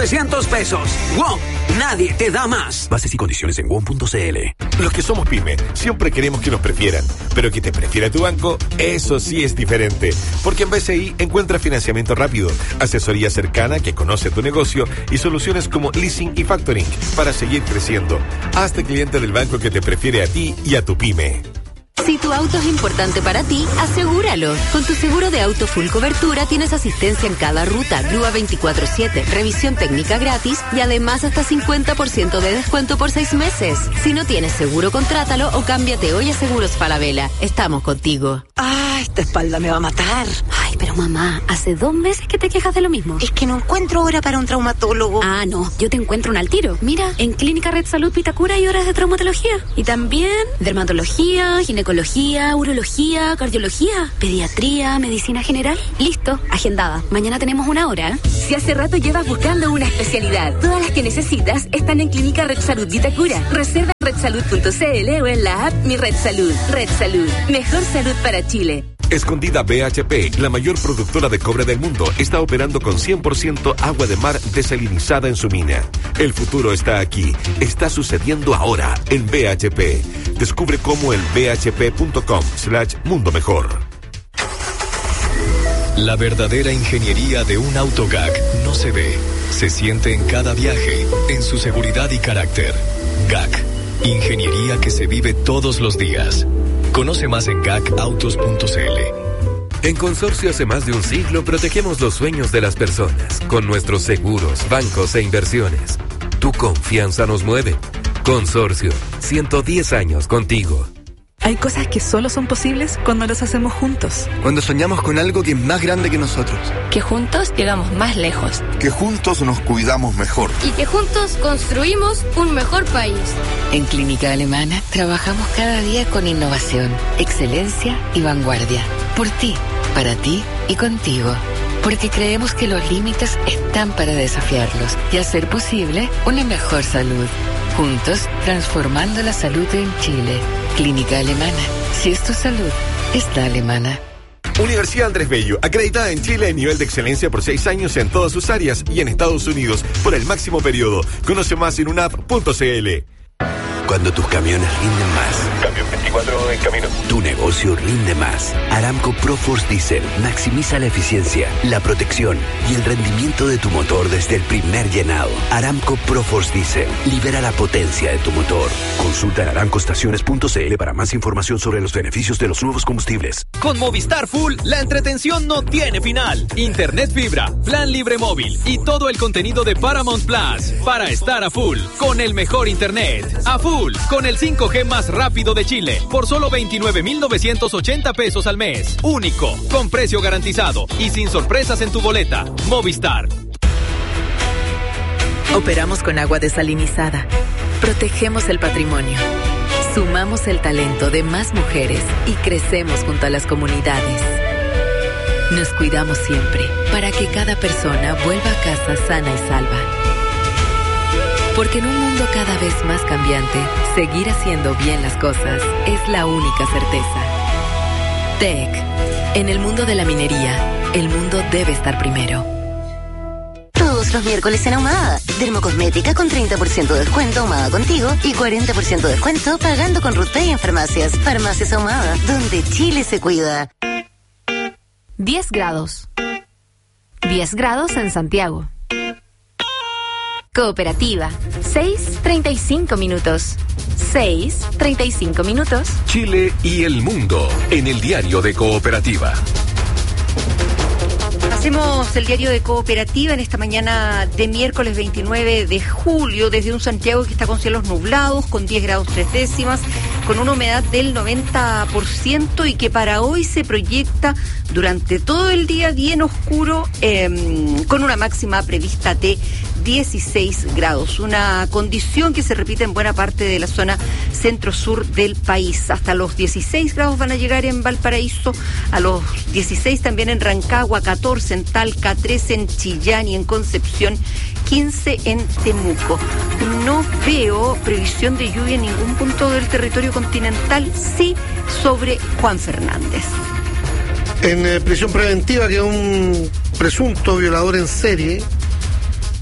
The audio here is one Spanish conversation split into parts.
900 pesos. WOM, nadie te da más. Bases y condiciones en WOM.cl. Los que somos pyme, siempre queremos que nos prefieran. Pero que te prefiera tu banco, eso sí es diferente. Porque en BCI encuentra financiamiento rápido, asesoría cercana que conoce tu negocio y soluciones como leasing y factoring para seguir creciendo. Hazte cliente del banco que te prefiere a ti y a tu pyme. Si tu auto es importante para ti, asegúralo. Con tu seguro de auto full cobertura tienes asistencia en cada ruta, grúa 24/7, revisión técnica gratis y además hasta 50% de descuento por 6 meses. Si no tienes seguro, contrátalo o cámbiate hoy a Seguros Falabella. Estamos contigo. Ah, esta espalda me va a matar. Ay, pero mamá, hace 2 meses que te quejas de lo mismo. Es que no encuentro hora para un traumatólogo. Ah, no, yo te encuentro un al tiro. Mira, en Clínica Red Salud Vitacura hay horas de traumatología. Y también dermatología, ginecología, urología, cardiología, pediatría, medicina general. Listo, agendada. Mañana tenemos una hora. Si hace rato llevas buscando una especialidad, todas las que necesitas están en Clínica Red Salud Vitacura. Reserva en redsalud.cl o en la app Mi Red Salud. Red Salud, mejor salud para Chile. Escondida BHP, la mayor productora de cobre del mundo, está operando con 100% agua de mar desalinizada en su mina. El futuro está aquí. Está sucediendo ahora en BHP. Descubre cómo en bhp.com/mundo mejor. La verdadera ingeniería de un autogag no se ve, se siente en cada viaje, en su seguridad y carácter. GAC, ingeniería que se vive todos los días. Conoce más en gacautos.cl. En Consorcio hace más de un siglo protegemos los sueños de las personas con nuestros seguros, bancos e inversiones. Tu confianza nos mueve. Consorcio, 110 años contigo. Hay cosas que solo son posibles cuando las hacemos juntos. Cuando soñamos con algo que es más grande que nosotros. Que juntos llegamos más lejos. Que juntos nos cuidamos mejor. Y que juntos construimos un mejor país. En Clínica Alemana trabajamos cada día con innovación, excelencia y vanguardia. Por ti, para ti y contigo. Porque creemos que los límites están para desafiarlos y hacer posible una mejor salud. Juntos, transformando la salud en Chile. Clínica Alemana. Si es tu salud, es la alemana. Universidad Andrés Bello, acreditada en Chile en nivel de excelencia por 6 años en todas sus áreas y en Estados Unidos por el máximo periodo. Conoce más en unap.cl. Cuando tus camiones rinden más. Camión 24 en camino. Tu negocio rinde más. Aramco ProForce Diesel maximiza la eficiencia, la protección y el rendimiento de tu motor desde el primer llenado. Aramco ProForce Diesel libera la potencia de tu motor. Consulta en aramcoestaciones.cl para más información sobre los beneficios de los nuevos combustibles. Con Movistar Full, la entretención no tiene final. Internet fibra, plan libre móvil y todo el contenido de Paramount Plus para estar a full con el mejor internet. A full con el 5G más rápido de Chile por solo 29,980 pesos al mes. Único, con precio garantizado y sin sorpresas en tu boleta. Movistar. Operamos con agua desalinizada. Protegemos el patrimonio. Sumamos el talento de más mujeres y crecemos junto a las comunidades. Nos cuidamos siempre para que cada persona vuelva a casa sana y salva. Porque en un mundo cada vez más cambiante, seguir haciendo bien las cosas es la única certeza. TEC. En el mundo de la minería, el mundo debe estar primero. Todos los miércoles en Ahumada. Dermocosmética con 30% de descuento Ahumada Contigo y 40% de descuento pagando con RutPay en farmacias. Farmacias Ahumada, donde Chile se cuida. 10 grados. 10 grados en Santiago. Cooperativa, 6:35 minutos. 6:35 minutos. Chile y el mundo en el diario de Cooperativa. Hacemos el diario de Cooperativa en esta mañana de miércoles 29 de julio desde un Santiago que está con cielos nublados, con 10 grados 3 décimas, con una humedad del 90% y que para hoy se proyecta durante todo el día bien oscuro, con una máxima prevista de 16 grados, una condición que se repite en buena parte de la zona centro-sur del país. Hasta los 16 grados van a llegar en Valparaíso, a los 16 también en Rancagua, 14 en Talca, 13 en Chillán y en Concepción, 15 en Temuco. No veo previsión de lluvia en ningún punto del territorio continental, sí sobre Juan Fernández. En prisión preventiva quedó un presunto violador en serie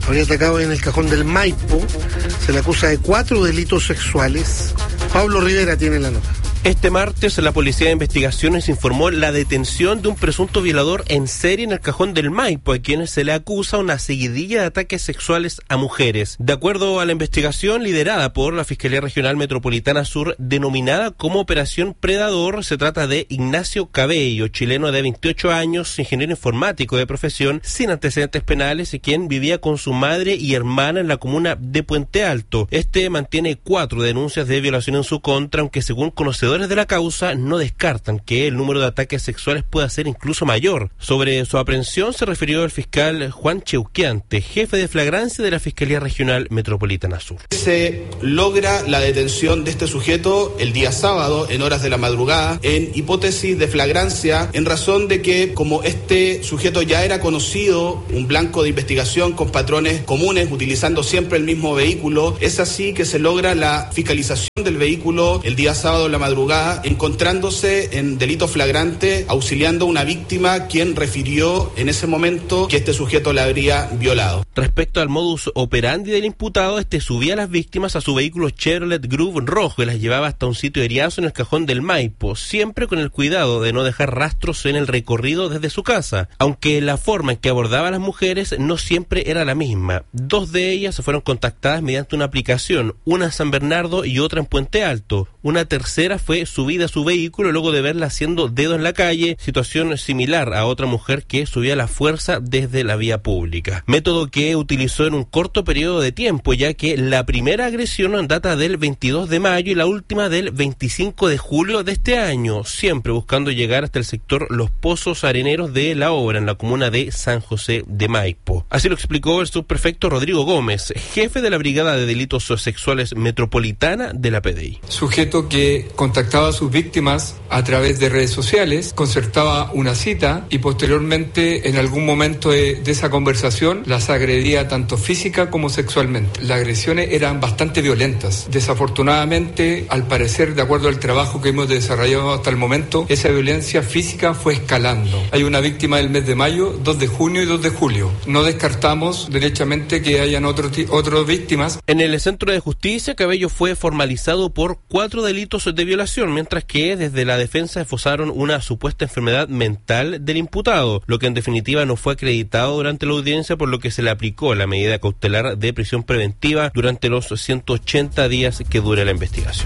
habría atacado en el Cajón del Maipo. Se le acusa de 4 delitos sexuales. Pablo Rivera tiene la nota. Este martes, la Policía de Investigaciones informó la detención de un presunto violador en serie en el Cajón del Maipo, a quien se le acusa una seguidilla de ataques sexuales a mujeres. De acuerdo a la investigación liderada por la Fiscalía Regional Metropolitana Sur, denominada como Operación Predador, se trata de Ignacio Cabello, chileno de 28 años, ingeniero informático de profesión, sin antecedentes penales, y quien vivía con su madre y hermana en la comuna de Puente Alto. Este mantiene 4 denuncias de violación en su contra, aunque según conocedores de la causa no descartan que el número de ataques sexuales pueda ser incluso mayor. Sobre su aprehensión se refirió el fiscal Juan Cheuquiante, jefe de flagrancia de la Fiscalía Regional Metropolitana Sur. Se logra la detención de este sujeto el día sábado en horas de la madrugada en hipótesis de flagrancia, en razón de que como este sujeto ya era conocido, un blanco de investigación con patrones comunes, utilizando siempre el mismo vehículo, es así que se logra la fiscalización del vehículo el día sábado en la madrugada, encontrándose en delito flagrante, auxiliando a una víctima quien refirió en ese momento que este sujeto la habría violado. Respecto al modus operandi del imputado, este subía a las víctimas a su vehículo Chevrolet Groove rojo y las llevaba hasta un sitio eriazo en el Cajón del Maipo, siempre con el cuidado de no dejar rastros en el recorrido desde su casa, aunque la forma en que abordaba a las mujeres no siempre era la misma. 2 de ellas fueron contactadas mediante una aplicación, una en San Bernardo y otra en Puente Alto. Una tercera fue subida a su vehículo luego de verla haciendo dedo en la calle, situación similar a otra mujer que subía a la fuerza desde la vía pública. Método que utilizó en un corto periodo de tiempo, ya que la primera agresión data del 22 de mayo y la última del 25 de julio de este año, siempre buscando llegar hasta el sector Los Pozos Areneros de La Obra, en la comuna de San José de Maipo. Así lo explicó el subprefecto Rodrigo Gómez, jefe de la Brigada de Delitos Sexuales Metropolitana de la PDI. Sujeto que contactaba a sus víctimas a través de redes sociales, concertaba una cita y posteriormente en algún momento de esa conversación las agredía tanto física como sexualmente. Las agresiones eran bastante violentas. Desafortunadamente, al parecer, de acuerdo al trabajo que hemos desarrollado hasta el momento, esa violencia física fue escalando. Hay una víctima del mes de mayo, 2 de junio y 2 de julio. No descartamos derechamente que hayan otras víctimas. En el Centro de Justicia, Cabello fue formalizado por 4 delitos de violación, mientras que desde la defensa esbozaron una supuesta enfermedad mental del imputado, lo que en definitiva no fue acreditado durante la audiencia, por lo que se le aplicó la medida cautelar de prisión preventiva durante los 180 días que dure la investigación.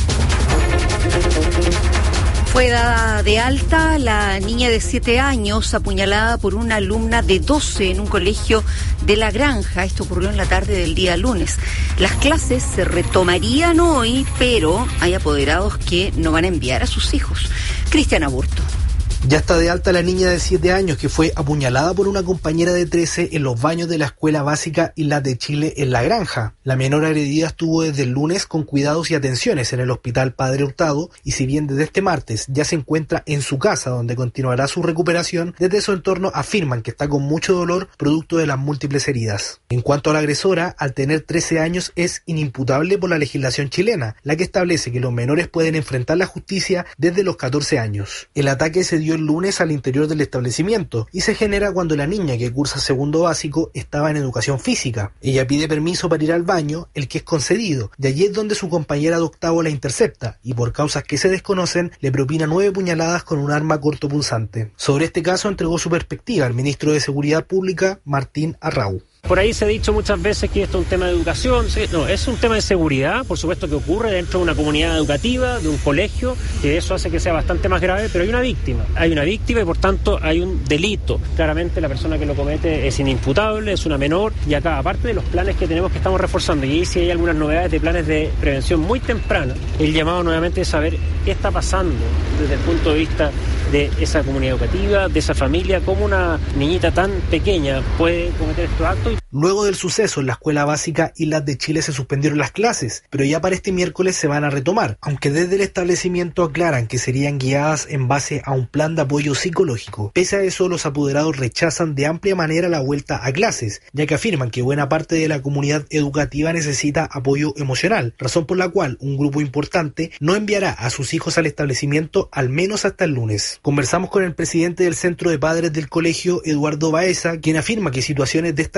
Fue dada de alta la niña de 7 años apuñalada por una alumna de 12 en un colegio de La Granja. Esto ocurrió en la tarde del día lunes. Las clases se retomarían hoy, pero hay apoderados que no van a enviar a sus hijos. Cristian Aburto. Ya está de alta la niña de 7 años que fue apuñalada por una compañera de 13 en los baños de la Escuela Básica Islas de Chile en La Granja. La menor agredida estuvo desde el lunes con cuidados y atenciones en el Hospital Padre Hurtado, y si bien desde este martes ya se encuentra en su casa donde continuará su recuperación, desde su entorno afirman que está con mucho dolor producto de las múltiples heridas. En cuanto a la agresora, al tener 13 años es inimputable por la legislación chilena, la que establece que los menores pueden enfrentar la justicia desde los 14 años. El ataque se dio el lunes al interior del establecimiento y se genera cuando la niña, que cursa segundo básico, estaba en educación física. Ella pide permiso para ir al baño, el que es concedido, y allí es donde su compañera de octavo la intercepta y por causas que se desconocen le propina 9 puñaladas con un arma cortopunzante. Sobre este caso entregó su perspectiva el ministro de Seguridad Pública, Martín Arrau. Por ahí se ha dicho muchas veces que esto es un tema de educación. No, es un tema de seguridad, por supuesto, que ocurre dentro de una comunidad educativa, de un colegio, que eso hace que sea bastante más grave, pero hay una víctima y por tanto hay un delito. Claramente la persona que lo comete es inimputable, es una menor, y acá, aparte de los planes que tenemos que estamos reforzando, y ahí sí hay algunas novedades de planes de prevención muy temprana, el llamado nuevamente es saber qué está pasando desde el punto de vista de esa comunidad educativa, de esa familia, cómo una niñita tan pequeña puede cometer estos actos. Luego del suceso en la Escuela Básica Islas de Chile se suspendieron las clases, pero ya para este miércoles se van a retomar, aunque desde el establecimiento aclaran que serían guiadas en base a un plan de apoyo psicológico. Pese a eso, los apoderados rechazan de amplia manera la vuelta a clases, ya que afirman que buena parte de la comunidad educativa necesita apoyo emocional, razón por la cual un grupo importante no enviará a sus hijos al establecimiento al menos hasta el lunes. Conversamos con el presidente del Centro de Padres del colegio, Eduardo Baeza, quien afirma que situaciones de esta gravedad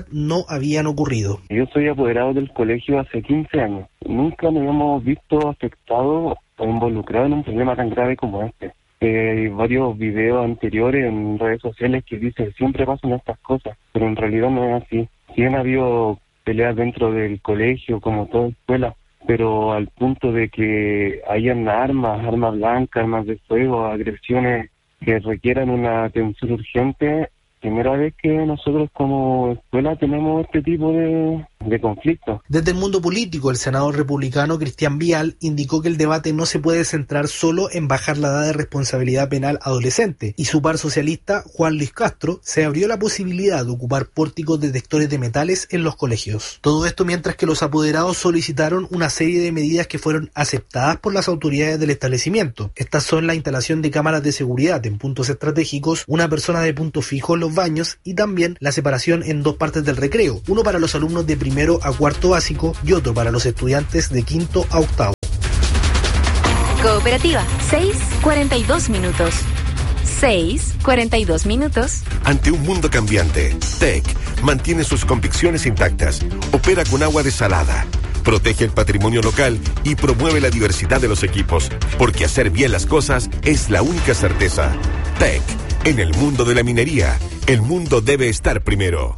seguridad no habían ocurrido. Yo soy apoderado del colegio hace 15 años. Nunca nos hemos visto afectados o involucrados en un problema tan grave como este. Hay varios videos anteriores en redes sociales que dicen que siempre pasan estas cosas, pero en realidad no es así. Sí han habido peleas dentro del colegio, como toda escuela, pero al punto de que hayan armas blancas, armas de fuego, agresiones que requieran una atención urgente, primera vez que nosotros como escuela tenemos este tipo de conflictos. Desde el mundo político, el senador republicano Cristian Vial indicó que el debate no se puede centrar solo en bajar la edad de responsabilidad penal adolescente, y su par socialista, Juan Luis Castro, se abrió la posibilidad de ocupar pórticos detectores de metales en los colegios. Todo esto mientras que los apoderados solicitaron una serie de medidas que fueron aceptadas por las autoridades del establecimiento. Estas son la instalación de cámaras de seguridad en puntos estratégicos, una persona de punto fijo en los baños y también la separación en 2 partes del recreo, uno para los alumnos de primero a cuarto básico y otro para los estudiantes de quinto a octavo. Cooperativa, 6:42 minutos. 6:42 minutos. Ante un mundo cambiante, TEC mantiene sus convicciones intactas, opera con agua desalada, protege el patrimonio local y promueve la diversidad de los equipos, porque hacer bien las cosas es la única certeza. TEC, en el mundo de la minería, el mundo debe estar primero.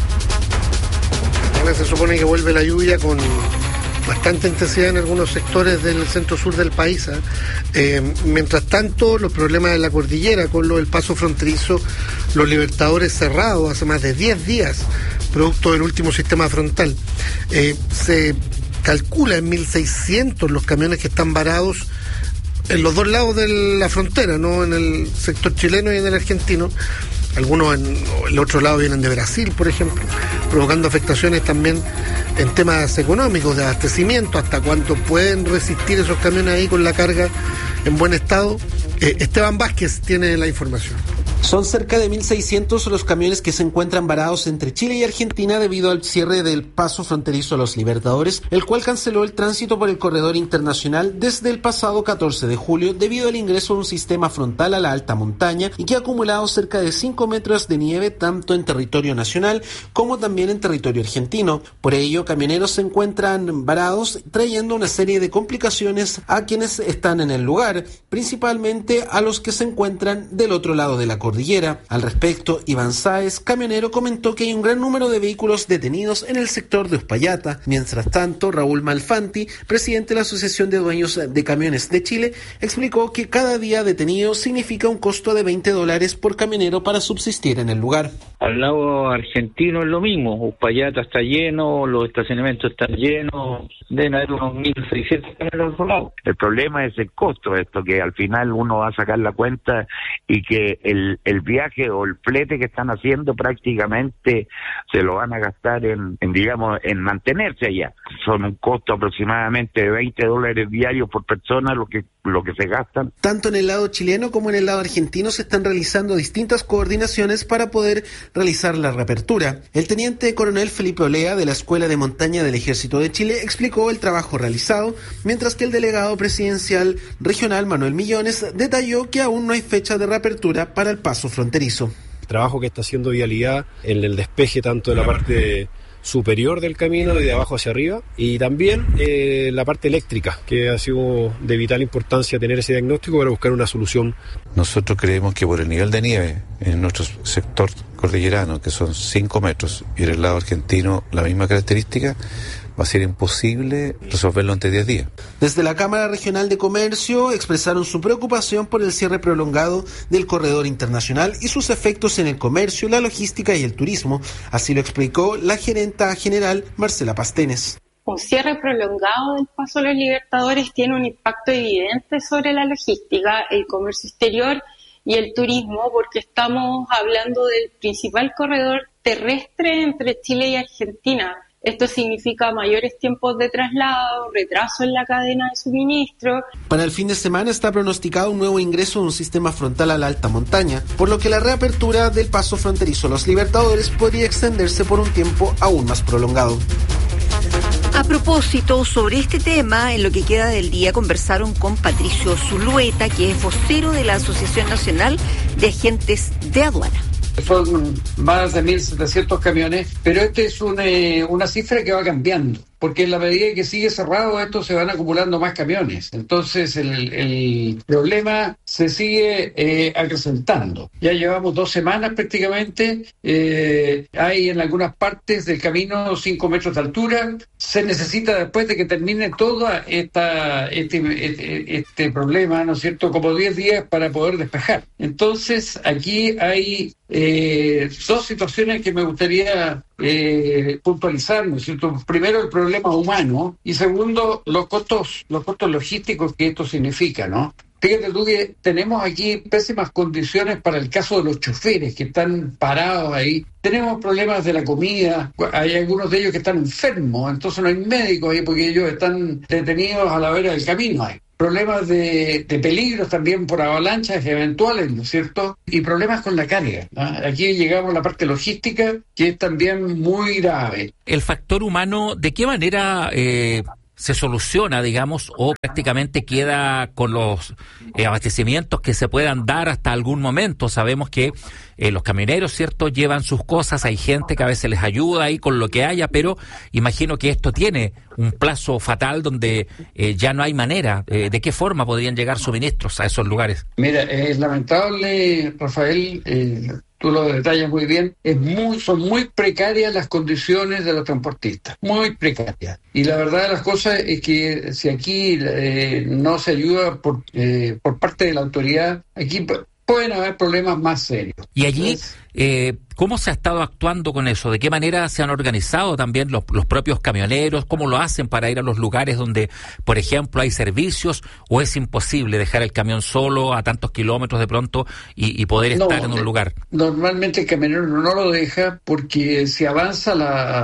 Ahora se supone que vuelve la lluvia con bastante intensidad en algunos sectores del centro-sur del país. Mientras tanto, los problemas de la cordillera con el paso fronterizo, los Libertadores cerrados hace más de 10 días, producto del último sistema frontal. Se calcula en 1.600 los camiones que están varados en los 2 lados de la frontera, ¿no? En el sector chileno y en el argentino. Algunos en el otro lado vienen de Brasil, por ejemplo, provocando afectaciones también en temas económicos, de abastecimiento, hasta cuánto pueden resistir esos camiones ahí con la carga en buen estado. Esteban Vázquez tiene la información. Son cerca de 1.600 los camiones que se encuentran varados entre Chile y Argentina debido al cierre del paso fronterizo a los Libertadores, el cual canceló el tránsito por el corredor internacional desde el pasado 14 de julio debido al ingreso de un sistema frontal a la alta montaña y que ha acumulado cerca de 5 metros de nieve tanto en territorio nacional como también en territorio argentino. Por ello, camioneros se encuentran varados, trayendo una serie de complicaciones a quienes están en el lugar, principalmente a los que se encuentran del otro lado de la cordillera. Al respecto, Iván Sáez, camionero, comentó que hay un gran número de vehículos detenidos en el sector de Uspallata. Mientras tanto, Raúl Malfanti, presidente de la Asociación de Dueños de Camiones de Chile, explicó que cada día detenido significa un costo de $20 por camionero para subsistir en el lugar. Al lado argentino es lo mismo, Uspallata está lleno, los estacionamientos están llenos, deben haber unos 1.600 camiones al otro lado. El problema es el costo, esto que al final uno va a sacar la cuenta y que el viaje o el flete que están haciendo prácticamente se lo van a gastar en mantenerse allá. Son un costo aproximadamente de $20 diarios por persona lo que se gastan. Tanto en el lado chileno como en el lado argentino se están realizando distintas coordinaciones para poder realizar la reapertura. El teniente coronel Felipe Olea de la Escuela de Montaña del Ejército de Chile explicó el trabajo realizado, mientras que el delegado presidencial regional Manuel Millones detalló que aún no hay fecha de reapertura para el paso fronterizo. El trabajo que está haciendo Vialidad en el despeje tanto de la parte superior del camino y de abajo hacia arriba, y también la parte eléctrica, que ha sido de vital importancia tener ese diagnóstico para buscar una solución. Nosotros creemos que por el nivel de nieve en nuestro sector cordillerano, que son 5 metros, y en el lado argentino la misma característica, va a ser imposible resolverlo ante 10 días. Desde la Cámara Regional de Comercio expresaron su preocupación por el cierre prolongado del corredor internacional y sus efectos en el comercio, la logística y el turismo. Así lo explicó la gerenta general Marcela Pastenes. Un cierre prolongado del paso a los Libertadores tiene un impacto evidente sobre la logística, el comercio exterior y el turismo, porque estamos hablando del principal corredor terrestre entre Chile y Argentina. Esto significa mayores tiempos de traslado, retraso en la cadena de suministro. Para el fin de semana está pronosticado un nuevo ingreso de un sistema frontal a la alta montaña, por lo que la reapertura del paso fronterizo a los Libertadores podría extenderse por un tiempo aún más prolongado. A propósito, sobre este tema, en lo que queda del día conversaron con Patricio Zulueta, que es vocero de la Asociación Nacional de Agentes de Aduana. son más de 1.700 camiones, pero este es una cifra que va cambiando, porque en la medida que sigue cerrado esto se van acumulando más camiones, entonces el problema se sigue acrecentando. Ya llevamos 2 semanas prácticamente, hay en algunas partes del camino 5 metros de altura, se necesita después de que termine todo este problema, ¿no es cierto?, como 10 días para poder despejar. Entonces aquí hay 2 situaciones que me gustaría puntualizar, ¿no es cierto? Primero, el problema humano, y segundo, los costos logísticos que esto significa, ¿no? Fíjate tú que tenemos aquí pésimas condiciones para el caso de los choferes que están parados ahí. Tenemos problemas de la comida, hay algunos de ellos que están enfermos, entonces no hay médicos ahí porque ellos están detenidos a la vera del camino. Hay problemas de peligros también por avalanchas eventuales, ¿no es cierto? Y problemas con la carga, ¿no? Aquí llegamos a la parte logística, que es también muy grave. El factor humano, ¿de qué manera se soluciona, digamos, o prácticamente queda con los abastecimientos que se puedan dar hasta algún momento? Sabemos que los camioneros, ¿cierto?, llevan sus cosas, hay gente que a veces les ayuda ahí con lo que haya, pero imagino que esto tiene un plazo fatal donde ya no hay manera. ¿De qué forma podrían llegar suministros a esos lugares? Mira, es lamentable, Rafael, tú lo detallas muy bien, son muy precarias las condiciones de los transportistas, muy precarias. Y la verdad de las cosas es que si aquí no se ayuda por parte de la autoridad, aquí pueden haber problemas más serios. Y allí, ¿cómo se ha estado actuando con eso? ¿De qué manera se han organizado también los propios camioneros? ¿Cómo lo hacen para ir a los lugares donde, por ejemplo, hay servicios? ¿O es imposible dejar el camión solo a tantos kilómetros de pronto y poder estar en un lugar? Normalmente el camionero no lo deja porque si avanza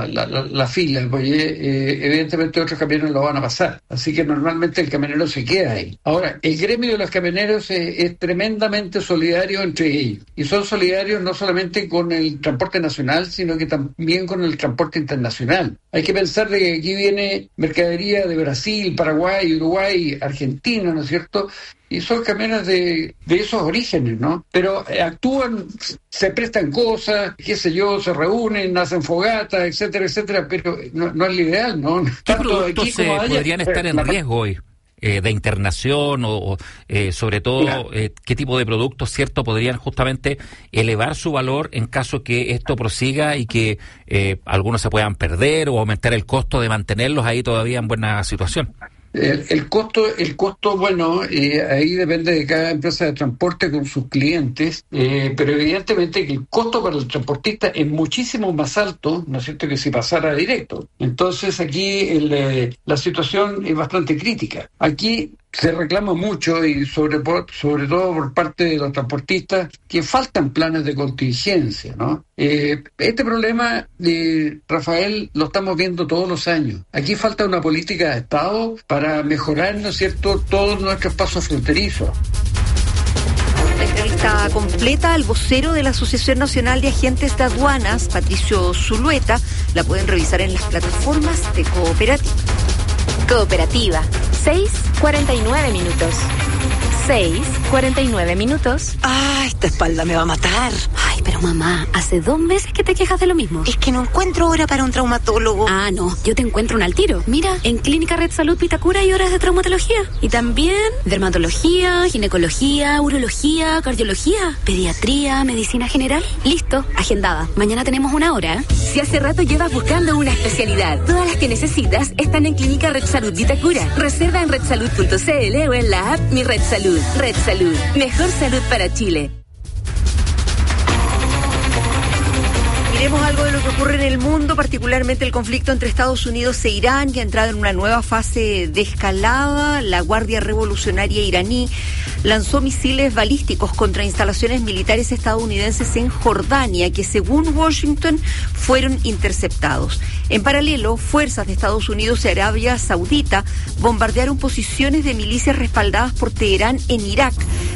la fila, porque evidentemente otros camioneros lo van a pasar. Así que normalmente el camionero se queda ahí. Ahora, el gremio de los camioneros es tremendamente solidario entre ellos. Y son solidarios no solamente con el transporte nacional, sino que también con el transporte internacional. Hay que pensar de que aquí viene mercadería de Brasil, Paraguay, Uruguay, Argentina, ¿no es cierto? Y son camiones de esos orígenes, ¿no? Pero actúan, se prestan cosas, qué sé yo, se reúnen, hacen fogatas, etcétera, etcétera, pero no es lo ideal, ¿no? ¿Qué productos podrían estar en riesgo hoy? De internación o sobre todo qué tipo de productos, cierto, podrían justamente elevar su valor en caso que esto prosiga y que algunos se puedan perder o aumentar el costo de mantenerlos ahí todavía en buena situación. El costo, bueno, ahí depende de cada empresa de transporte con sus clientes, pero evidentemente que el costo para el transportista es muchísimo más alto, ¿no es cierto?, que si pasara directo. Entonces aquí la situación es bastante crítica. Aquí se reclama mucho y sobre todo por parte de los transportistas que faltan planes de contingencia, ¿no? Este problema, Rafael, lo estamos viendo todos los años. Aquí falta una política de Estado para mejorar, ¿no es cierto?, todos nuestros pasos fronterizos. La entrevista completa al vocero de la Asociación Nacional de Agentes de Aduanas, Patricio Zulueta, la pueden revisar en las plataformas de Cooperativa. Cooperativa, 6:49 minutos. 6:49 minutos. ¡Ay, esta espalda me va a matar! Ay, pero mamá, hace 2 meses que te quejas de lo mismo. Es que no encuentro hora para un traumatólogo. Ah, no, yo te encuentro un al tiro. Mira, en Clínica Red Salud Vitacura hay horas de traumatología. Y también dermatología, ginecología, urología, cardiología, pediatría, medicina general. Listo, agendada. Mañana tenemos 1 hora. Si hace rato llevas buscando una especialidad, todas las que necesitas están en Clínica Red Salud Vitacura. Reserva en redsalud.cl o en la app Mi Red Salud. Red Salud, mejor salud para Chile. Miremos algo de lo que ocurre en el mundo, particularmente el conflicto entre Estados Unidos e Irán, que ha entrado en una nueva fase de escalada. La Guardia Revolucionaria iraní lanzó misiles balísticos contra instalaciones militares estadounidenses en Jordania, que según Washington fueron interceptados. En paralelo, fuerzas de Estados Unidos y Arabia Saudita bombardearon posiciones de milicias respaldadas por Teherán en Irak,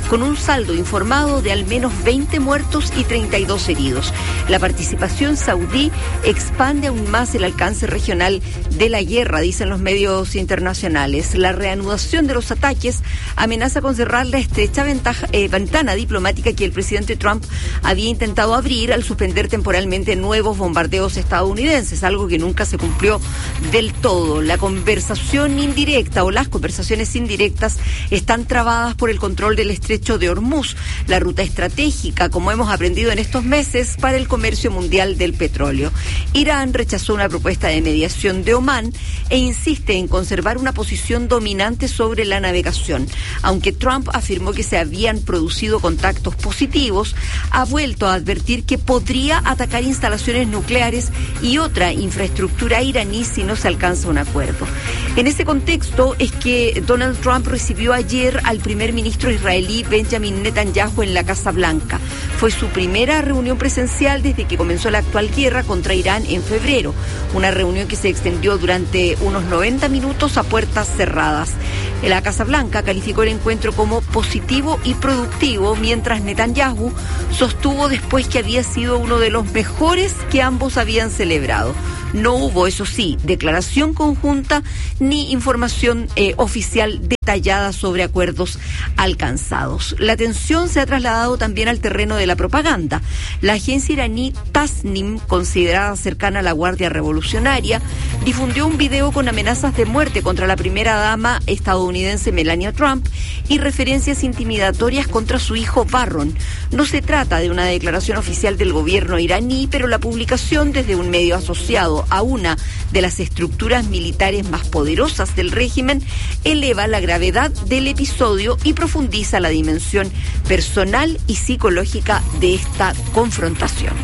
con un saldo informado de al menos 20 muertos y 32 heridos. La participación saudí expande aún más el alcance regional de la guerra, dicen los medios internacionales. La reanudación de los ataques amenaza con cerrar la estrecha ventana diplomática que el presidente Trump había intentado abrir al suspender temporalmente nuevos bombardeos estadounidenses, algo que nunca se cumplió del todo. La conversación indirecta o las conversaciones indirectas están trabadas por el control del estrecho de Hormuz, la ruta estratégica, como hemos aprendido en estos meses, para el comercio mundial del petróleo. Irán rechazó una propuesta de mediación de Omán e insiste en conservar una posición dominante sobre la navegación. Aunque Trump afirmó que se habían producido contactos positivos, ha vuelto a advertir que podría atacar instalaciones nucleares y otra infraestructura iraní si no se alcanza un acuerdo. En ese contexto es que Donald Trump recibió ayer al primer ministro israelí Benjamin Netanyahu en la Casa Blanca. Fue su primera reunión presencial desde que comenzó la actual guerra contra Irán en febrero, una reunión que se extendió durante unos 90 minutos a puertas cerradas. La Casa Blanca calificó el encuentro como positivo y productivo, mientras Netanyahu sostuvo después que había sido uno de los mejores que ambos habían celebrado. No hubo, eso sí, declaración conjunta ni información oficial detallada sobre acuerdos alcanzados. La tensión se ha trasladado también al terreno de la propaganda. La agencia iraní Tasnim, considerada cercana a la Guardia Revolucionaria, difundió un video con amenazas de muerte contra la primera dama estadounidense Melania Trump y referencias intimidatorias contra su hijo Barron. No se trata de una declaración oficial del gobierno iraní, pero la publicación desde un medio asociado a una de las estructuras militares más poderosas del régimen eleva la gravedad del episodio y profundiza la dimensión personal y psicológica de esta confrontación.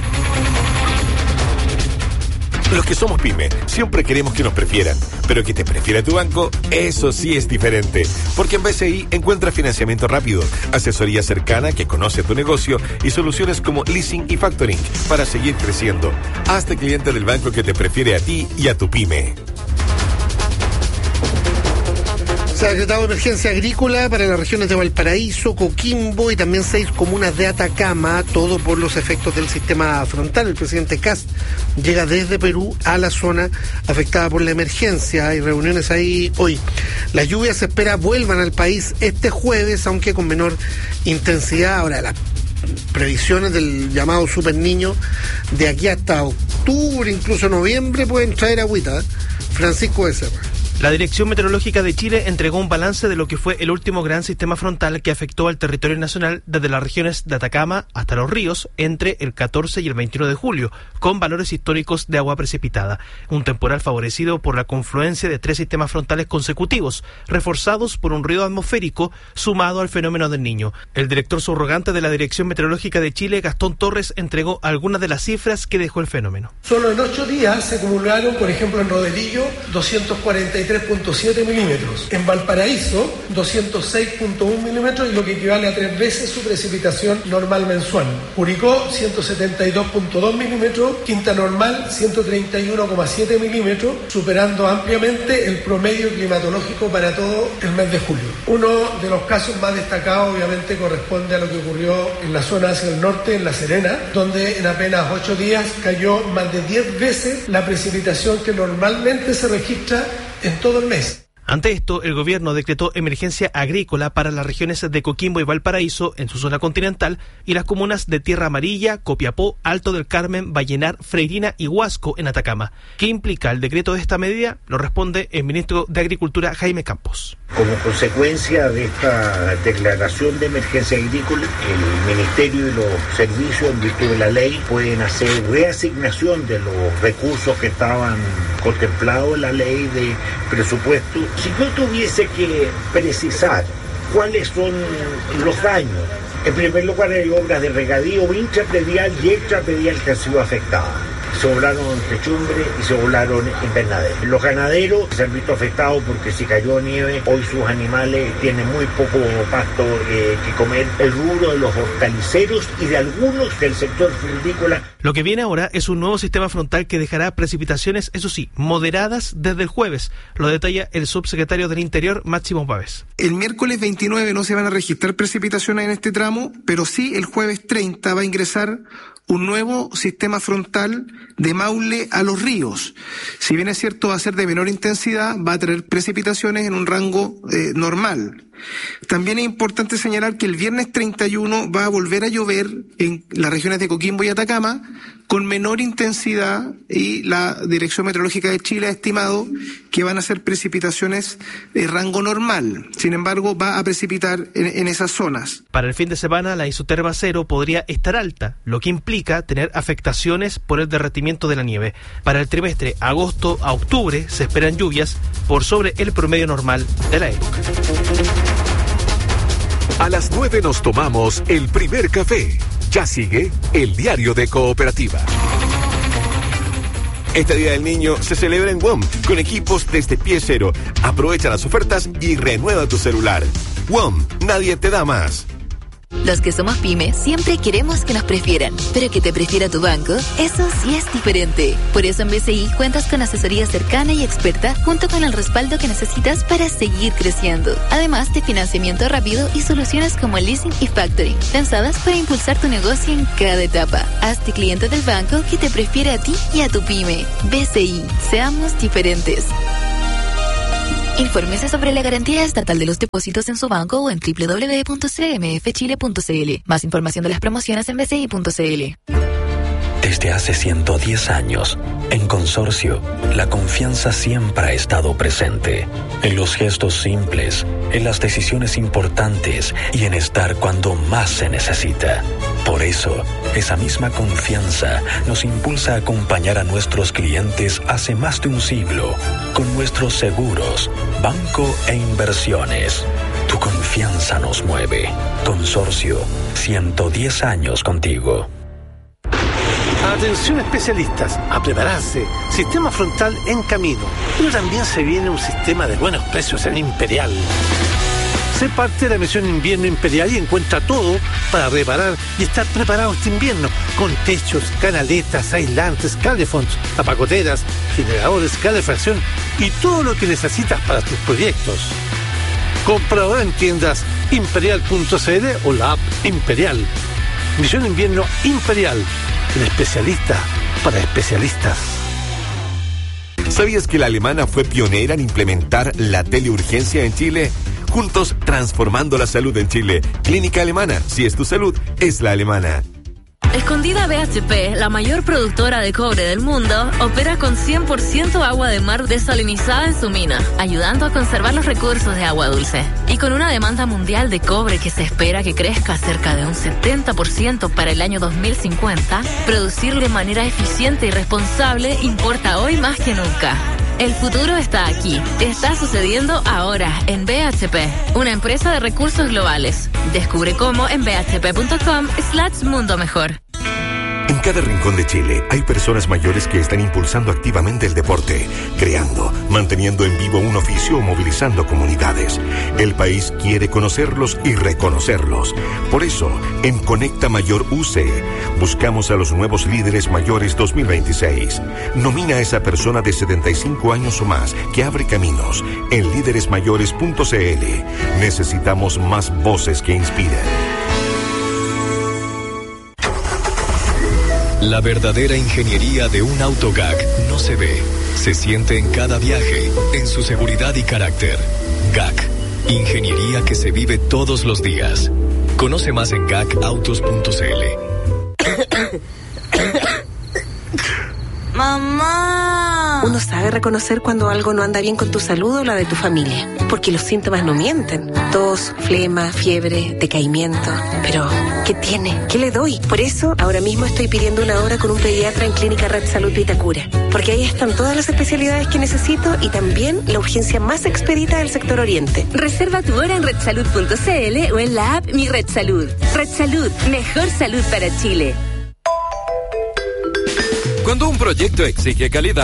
Los que somos pyme siempre queremos que nos prefieran, pero que te prefiera tu banco, eso sí es diferente. Porque en BCI encuentra financiamiento rápido, asesoría cercana que conoce tu negocio y soluciones como leasing y factoring para seguir creciendo. Hazte cliente del banco que te prefiere a ti y a tu pyme. Se ha decretado emergencia agrícola para las regiones de Valparaíso, Coquimbo y también 6 comunas de Atacama, todo por los efectos del sistema frontal. El presidente Kast llega desde Perú a la zona afectada por la emergencia. Hay reuniones ahí hoy. Las lluvias se espera vuelvan al país este jueves, aunque con menor intensidad. Ahora, las previsiones del llamado Super Niño de aquí hasta octubre, incluso noviembre, pueden traer agüita. Francisco Becerra. La Dirección Meteorológica de Chile entregó un balance de lo que fue el último gran sistema frontal que afectó al territorio nacional desde las regiones de Atacama hasta Los Ríos entre el 14 y el 21 de julio, con valores históricos de agua precipitada. Un temporal favorecido por la confluencia de 3 sistemas frontales consecutivos, reforzados por un ruido atmosférico sumado al fenómeno del Niño. El director subrogante de la Dirección Meteorológica de Chile, Gastón Torres, entregó algunas de las cifras que dejó el fenómeno. Solo en 8 días se acumularon, por ejemplo, en Rodelillo, 243.7 milímetros. En Valparaíso, 206.1 milímetros, y lo que equivale a 3 veces su precipitación normal mensual. Curicó, 172.2 milímetros. Quinta Normal, 131,7 milímetros, superando ampliamente el promedio climatológico para todo el mes de julio. Uno de los casos más destacados, obviamente, corresponde a lo que ocurrió en la zona hacia el norte, en La Serena, donde en apenas 8 días cayó más de 10 veces la precipitación que normalmente se registra en todo el mes. Ante esto, el gobierno decretó emergencia agrícola para las regiones de Coquimbo y Valparaíso en su zona continental y las comunas de Tierra Amarilla, Copiapó, Alto del Carmen, Vallenar, Freirina y Huasco en Atacama. ¿Qué implica el decreto de esta medida? Lo responde el ministro de Agricultura, Jaime Campos. Como consecuencia de esta declaración de emergencia agrícola, el Ministerio y los servicios, en virtud de la ley, pueden hacer reasignación de los recursos que estaban contemplados en la ley de presupuesto. Si yo tuviese que precisar cuáles son los daños, en primer lugar hay obras de regadío intrapredial y extrapredial que han sido afectadas. se volaron en Techumbre y se volaron en Invernadero. Los ganaderos se han visto afectados porque si cayó nieve, hoy sus animales tienen muy poco pasto que comer. El rubro de los hortaliceros y de algunos del sector frutícola. Lo que viene ahora es un nuevo sistema frontal que dejará precipitaciones, eso sí, moderadas desde el jueves. Lo detalla el subsecretario del Interior, Máximo Pávez. El miércoles 29 no se van a registrar precipitaciones en este tramo, pero sí el jueves 30 va a ingresar un nuevo sistema frontal de Maule a Los Ríos. Si bien es cierto va a ser de menor intensidad, va a traer precipitaciones en un rango normal. También es importante señalar que el viernes 31 va a volver a llover en las regiones de Coquimbo y Atacama con menor intensidad, y la Dirección Meteorológica de Chile ha estimado que van a ser precipitaciones de rango normal. Sin embargo, va a precipitar en esas zonas. Para el fin de semana, la isoterma cero podría estar alta, lo que implica tener afectaciones por el derretimiento de la nieve. Para el trimestre agosto a octubre se esperan lluvias por sobre el promedio normal de la época. A las 9 nos tomamos el primer café. Ya sigue el diario de Cooperativa. Este Día del Niño se celebra en WOM con equipos desde pie cero. Aprovecha las ofertas y renueva tu celular. WOM, nadie te da más. Los que somos pyme siempre queremos que nos prefieran, pero que te prefiera tu banco, eso sí es diferente. Por eso en BCI cuentas con asesoría cercana y experta junto con el respaldo que necesitas para seguir creciendo. Además de financiamiento rápido y soluciones como el leasing y factoring, pensadas para impulsar tu negocio en cada etapa. Hazte cliente del banco que te prefiere a ti y a tu pyme. BCI, seamos diferentes. Infórmese sobre la garantía estatal de los depósitos en su banco o en www.cmfchile.cl. Más información de las promociones en bci.cl. Desde hace 110 años, en Consorcio, la confianza siempre ha estado presente. En los gestos simples, en las decisiones importantes y en estar cuando más se necesita. Por eso, esa misma confianza nos impulsa a acompañar a nuestros clientes hace más de un siglo con nuestros seguros, banco e inversiones. Tu confianza nos mueve. Consorcio, 110 años contigo. Atención especialistas, a prepararse. Sistema frontal en camino. Pero también se viene un sistema de buenos precios en Imperial. Sé parte de la misión Invierno Imperial y encuentra todo para reparar y estar preparado este invierno. Con techos, canaletas, aislantes, calefonds, tapacoteras, generadores, calefacción y todo lo que necesitas para tus proyectos. Compra ahora en tiendas imperial.cl o la app Imperial. Misión Invierno Imperial. El especialista para especialistas. ¿Sabías que la alemana fue pionera en implementar la teleurgencia en Chile? Juntos transformando la salud en Chile. Clínica Alemana. Si es tu salud, es la alemana. Escondida BHP, la mayor productora de cobre del mundo, opera con 100% agua de mar desalinizada en su mina, ayudando a conservar los recursos de agua dulce. Y con una demanda mundial de cobre que se espera que crezca cerca de un 70% para el año 2050, producir de manera eficiente y responsable importa hoy más que nunca. El futuro está aquí. Está sucediendo ahora en BHP, una empresa de recursos globales. Descubre cómo en bhp.com/mundo mejor. En cada rincón de Chile hay personas mayores que están impulsando activamente el deporte, creando, manteniendo en vivo un oficio o movilizando comunidades. El país quiere conocerlos y reconocerlos. Por eso, en Conecta Mayor UC, buscamos a los nuevos líderes mayores 2026. Nomina a esa persona de 75 años o más que abre caminos en líderesmayores.cl. Necesitamos más voces que inspiren. La verdadera ingeniería de un auto GAC no se ve, se siente en cada viaje, en su seguridad y carácter. GAC, ingeniería que se vive todos los días. Conoce más en gacautos.cl. ¡Mamá! Uno sabe reconocer cuando algo no anda bien con tu salud o la de tu familia, porque los síntomas no mienten. Tos, flema, fiebre, decaimiento. Pero, ¿qué tiene? ¿Qué le doy? Por eso, ahora mismo estoy pidiendo una hora con un pediatra en Clínica Red Salud Vitacura, porque ahí están todas las especialidades que necesito y también la urgencia más expedita del sector oriente. Reserva tu hora en redsalud.cl o en la app Mi Red Salud. Red Salud, mejor salud para Chile. Cuando un proyecto exige calidad,